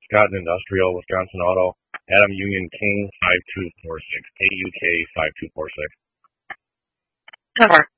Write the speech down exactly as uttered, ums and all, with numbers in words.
Scott Industrial, Wisconsin Auto. Adam Union King, five two four six. A U K five two four six. Okay.